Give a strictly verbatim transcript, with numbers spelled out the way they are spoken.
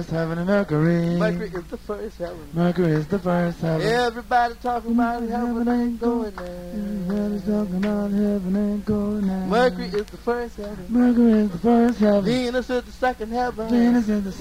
first heaven in Mercury. Mercury is the first heaven. Mercury is the first heaven. Everybody talking about heaven ain't going there. Everybody's talking about heaven ain't going there. Mercury is the first heaven. Mercury is the first heaven. Venus is the second heaven. Venus is the